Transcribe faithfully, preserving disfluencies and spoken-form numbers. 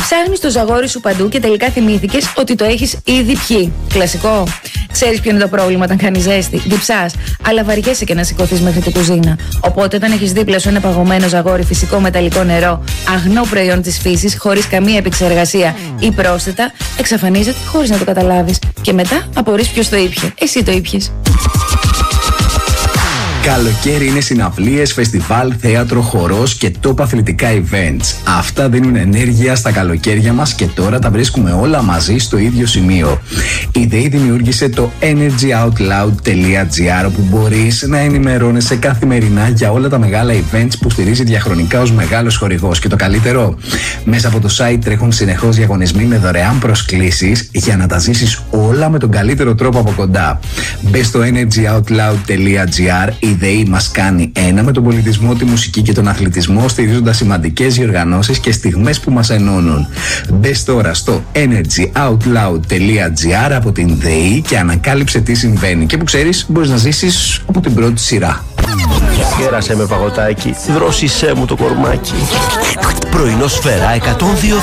Ψάχνεις το ζαγόρι σου παντού και τελικά θυμήθηκες ότι το έχεις ήδη πιει. Κλασικό. Ξέρεις ποιο είναι το πρόβλημα όταν κάνεις ζέστη? Διψάς, αλλά βαριέσαι και να σηκωθείς μέχρι την κουζίνα. Οπότε όταν έχεις δίπλα σου ένα παγωμένο ζαγόρι, φυσικό μεταλλικό νερό, αγνό προϊόν της φύσης, χωρίς καμία επεξεργασία ή πρόσθετα, εξαφανίζεται χωρίς να το καταλάβεις. Και μετά απορείς ποιος το ήπιε. Εσύ το ήπιες. Καλοκαίρι είναι συναυλίες, φεστιβάλ, θέατρο, χορός και top αθλητικά events. Αυτά δίνουν ενέργεια στα καλοκαίρια μας και τώρα τα βρίσκουμε όλα μαζί στο ίδιο σημείο. Η ΔΕΗ δημιούργησε το energy out loud τελεία gr, όπου μπορείς να ενημερώνεσαι καθημερινά για όλα τα μεγάλα events που στηρίζει διαχρονικά ως μεγάλος χορηγός. Και το καλύτερο, μέσα από το site τρέχουν συνεχώς διαγωνισμοί με δωρεάν προσκλήσεις για να τα ζήσεις όλα με τον καλύτερο τρόπο από κοντά. Μπες στο energy out loud τελεία gr. Η ΔΕΗ μας κάνει ένα με τον πολιτισμό, τη μουσική και τον αθλητισμό, στηρίζοντας σημαντικές διοργανώσεις και στιγμές που μας ενώνουν. Μπες τώρα στο energy out loud τελεία gr από την ΔΕΗ και ανακάλυψε τι συμβαίνει. Και που ξέρεις, μπορείς να ζήσεις από την πρώτη σειρά. Κέρασε με παγωτάκι, δρόσισέ μου το κορμάκι. Πρωινό Σφαίρα εκατόν δύο